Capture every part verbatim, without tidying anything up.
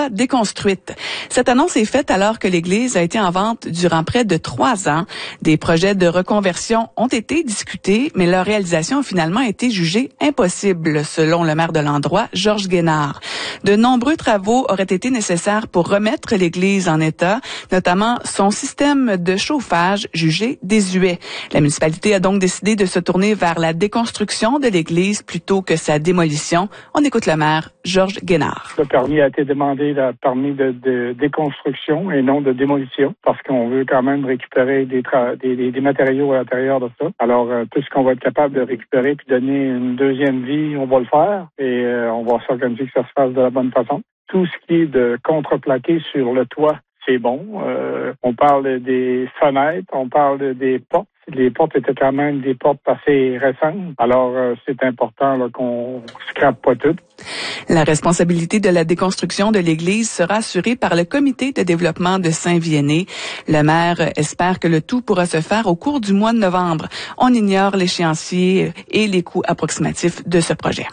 sera déconstruite. Cette annonce est faite alors que l'église a été en vente durant près de trois ans. Des projets de reconversion ont été discutés, mais leur réalisation a finalement été jugée impossible, selon le maire de l'endroit, Georges Guénard. De nombreux travaux auraient été nécessaires pour remettre l'église en état, notamment son système de chauffage jugé désuet. La municipalité a donc décidé de se tourner vers la déconstruction de l'église plutôt que sa démolition. On écoute le maire, Georges Guénard. Le permis a été demandé, le permis de, de déconstruction et non de démolition, parce qu'on veut quand même récupérer des, tra- des, des, des matériaux à l'intérieur de ça. Alors, euh, tout ce qu'on va être capable de récupérer puis donner une deuxième vie, on va le faire et euh, on va s'organiser que ça se fasse de la bonne façon. Tout ce qui est de contreplaqué sur le toit, c'est bon. Euh, on parle des fenêtres, on parle des portes. Les portes étaient quand même des portes assez récentes. Alors, euh, c'est important là, qu'on scrape pas tout. La responsabilité de la déconstruction de l'église sera assurée par le comité de développement de Saint-Viennet. Le maire espère que le tout pourra se faire au cours du mois de novembre. On ignore l'échéancier et les coûts approximatifs de ce projet.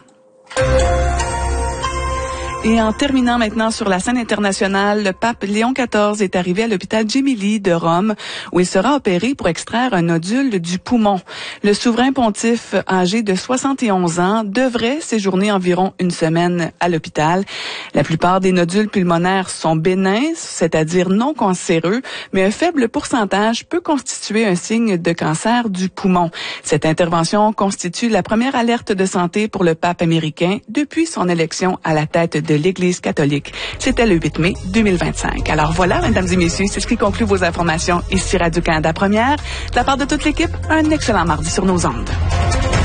Et en terminant maintenant sur la scène internationale, le pape Léon quatorze est arrivé à l'hôpital Gemelli de Rome, où il sera opéré pour extraire un nodule du poumon. Le souverain pontife, âgé de soixante et onze ans, devrait séjourner environ une semaine à l'hôpital. La plupart des nodules pulmonaires sont bénins, c'est-à-dire non cancéreux, mais un faible pourcentage peut constituer un signe de cancer du poumon. Cette intervention constitue la première alerte de santé pour le pape américain depuis son élection à la tête de l'Église catholique. C'était le huit mai deux mille vingt-cinq. Alors voilà, mesdames et messieurs, c'est ce qui conclut vos informations ici Radio-Canada Première. De la part de toute l'équipe, un excellent mardi sur nos ondes.